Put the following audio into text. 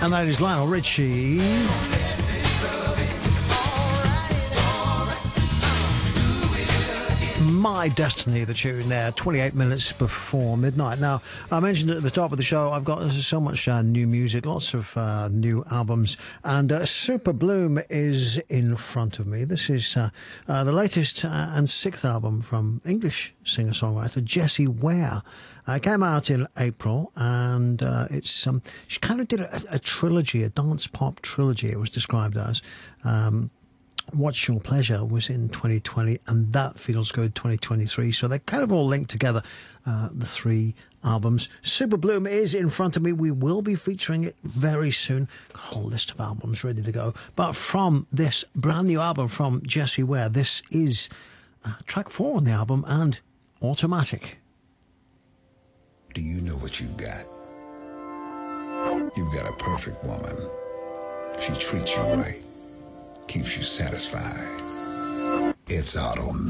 And that is Lionel Richie. My Destiny, the tune there, 28 minutes before midnight. Now, I mentioned at the top of the show, I've got so much new music, lots of new albums, and Super Bloom is in front of me. This is the latest and sixth album from English singer-songwriter Jessie Ware. It came out in April, and it's she kind of did a trilogy, a dance pop trilogy, it was described as. What's Your Pleasure was in 2020, and That Feels Good 2023. So they're kind of all linked together, the three albums. Super Bloom is in front of me. We will be featuring it very soon. Got a whole list of albums ready to go. But from this brand new album from Jessie Ware, this is track 4 on the album, and Automatic. Do you know what you've got? You've got a perfect woman. She treats you right. Keeps you satisfied. It's automatic.